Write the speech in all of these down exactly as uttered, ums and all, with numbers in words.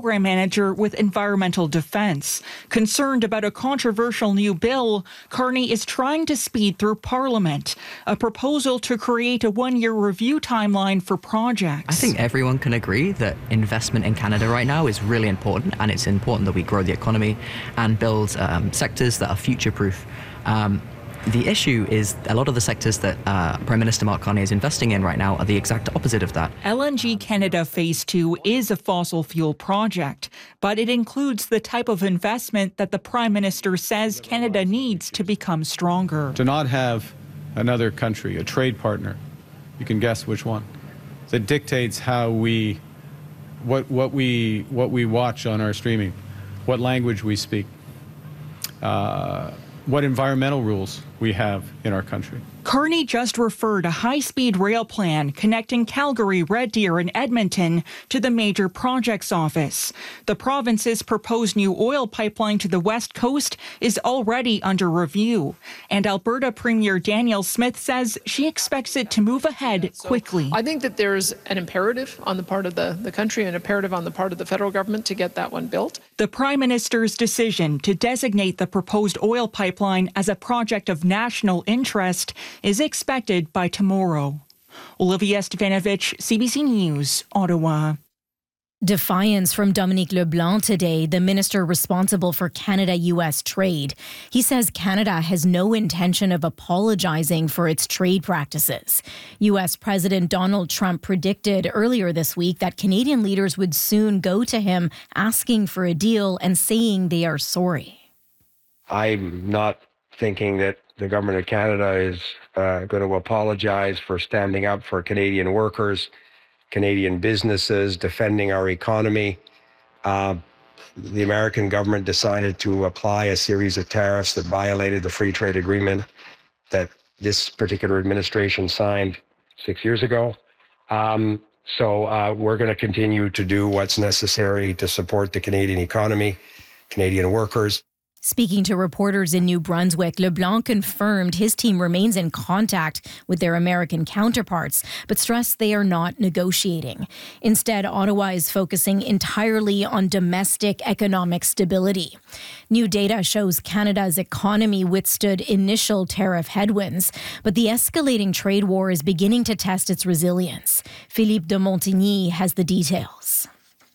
program manager with Environmental Defence. Concerned about a controversial new bill, Carney is trying to speed through Parliament, a proposal to create a one-year review timeline for projects. I think everyone can agree that investment in Canada right now is really important, and it's important that we grow the economy and build um, sectors that are future-proof. Um, The issue is a lot of the sectors that uh, Prime Minister Mark Carney is investing in right now are the exact opposite of that. L N G Canada Phase two is a fossil fuel project, but it includes the type of investment that the Prime Minister says Canada needs to become stronger. To not have another country, a trade partner, you can guess which one, that dictates how we, what, what, we, what we watch on our streaming, what language we speak, uh, what environmental rules we have in our country. Carney just referred a high-speed rail plan connecting Calgary, Red Deer and Edmonton to the major projects office. The province's proposed new oil pipeline to the west coast is already under review. And Alberta Premier Danielle Smith says she expects it to move ahead quickly. So I think that there's an imperative on the part of the, the country, an imperative on the part of the federal government to get that one built. The Prime Minister's decision to designate the proposed oil pipeline as a project of national interest is expected by tomorrow. Olivia Stefanovich, C B C News, Ottawa. Defiance from Dominique LeBlanc today, the minister responsible for Canada-U S trade. He says Canada has no intention of apologizing for its trade practices. U S President Donald Trump predicted earlier this week that Canadian leaders would soon go to him asking for a deal and saying they are sorry. I'm not thinking that the government of Canada is uh, going to apologize for standing up for Canadian workers, Canadian businesses, defending our economy. Uh, the American government decided to apply a series of tariffs that violated the free trade agreement that this particular administration signed six years ago. Um, so uh, we're going to continue to do what's necessary to support the Canadian economy, Canadian workers. Speaking to reporters in New Brunswick, LeBlanc confirmed his team remains in contact with their American counterparts, but stressed they are not negotiating. Instead, Ottawa is focusing entirely on domestic economic stability. New data shows Canada's economy withstood initial tariff headwinds, but the escalating trade war is beginning to test its resilience. Philippe de Montigny has the details.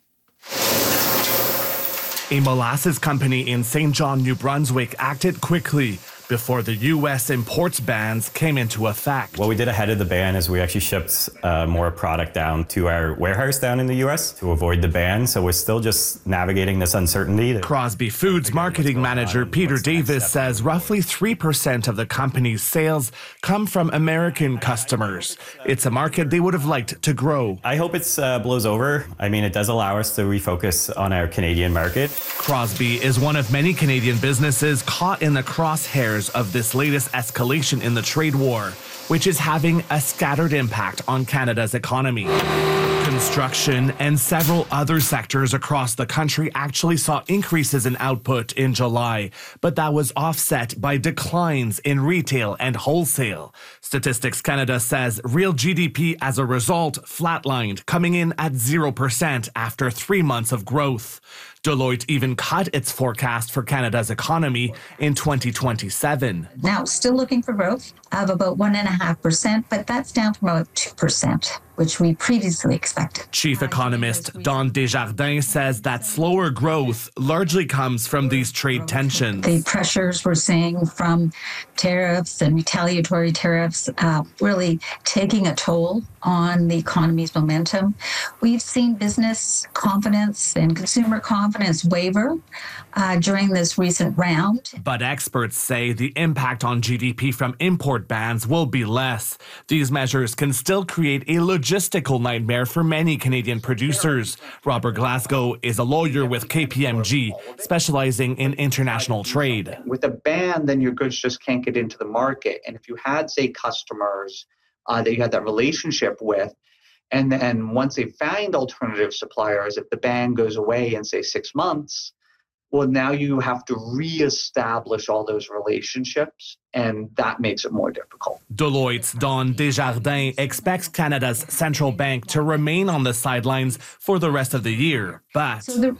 A molasses company in Saint John, New Brunswick acted quickly before the U S imports bans came into effect. What we did ahead of the ban is we actually shipped uh, more product down to our warehouse down in the U S to avoid the ban. So we're still just navigating this uncertainty. Crosby Foods marketing manager Peter Davis says roughly three percent of the company's sales come from American customers. It's a market they would have liked to grow. I hope it uh, blows over. I mean, it does allow us to refocus on our Canadian market. Crosby is one of many Canadian businesses caught in the crosshairs of this latest escalation in the trade war, which is having a scattered impact on Canada's economy. Construction and several other sectors across the country actually saw increases in output in July, but that was offset by declines in retail and wholesale. Statistics Canada says real G D P as a result flatlined, coming in at zero percent after three months of growth. Deloitte even cut its forecast for Canada's economy in twenty twenty-seven. Now, still looking for growth of about one point five percent, but that's down from about two percent, which we previously expected. Chief economist Don Desjardins says that slower growth largely comes from these trade tensions. The pressures we're seeing from tariffs and retaliatory tariffs uh, really taking a toll on the economy's momentum. We've seen business confidence and consumer confidence waver uh, during this recent round. But experts say the impact on G D P from import bans will be less. These measures can still create a logistical nightmare for many Canadian producers. Robert Glasgow is a lawyer with K P M G, specializing in international trade. With a ban, then your goods just can't get into the market. And if you had, say, customers uh, that you had that relationship with, and then once they find alternative suppliers, if the ban goes away in, say, six months, well, now you have to reestablish all those relationships, and that makes it more difficult. Deloitte's Don Desjardins expects Canada's central bank to remain on the sidelines for the rest of the year, but... So the,